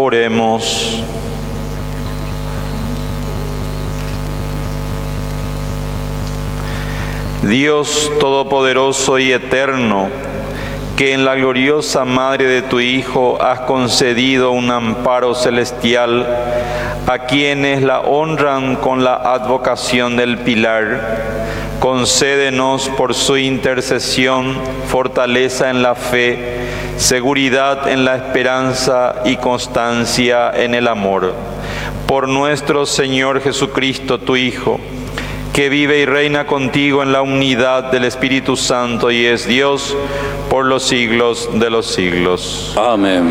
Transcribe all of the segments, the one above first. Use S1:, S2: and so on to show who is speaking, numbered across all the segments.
S1: Oremos. Dios Todopoderoso y Eterno, que en la gloriosa Madre de tu Hijo has concedido un amparo celestial a quienes la honran con la advocación del Pilar, concédenos por su intercesión fortaleza en la fe, seguridad en la esperanza y constancia en el amor. Por nuestro Señor Jesucristo, tu Hijo, que vive y reina contigo en la unidad del Espíritu Santo y es Dios por los siglos de los siglos.
S2: Amén.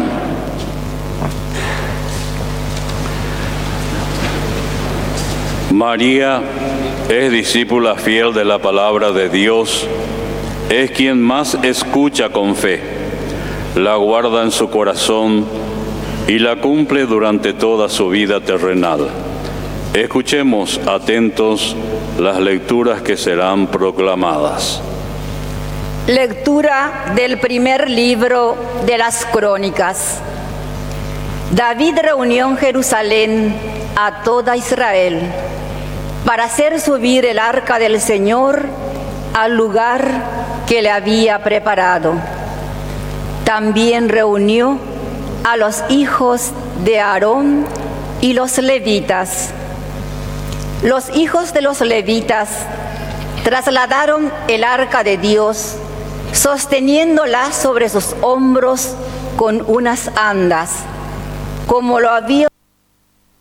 S2: María es discípula fiel de la palabra de Dios, es quien más escucha con fe, la guarda en su corazón y la cumple durante toda su vida terrenal. Escuchemos atentos las lecturas que serán proclamadas.
S3: Lectura del primer libro de las Crónicas. David reunió en Jerusalén a toda Israel para hacer subir el arca del Señor al lugar que le había preparado. También reunió a los hijos de Aarón y los levitas. Los hijos de los levitas trasladaron el arca de Dios, sosteniéndola sobre sus hombros con unas andas, como lo había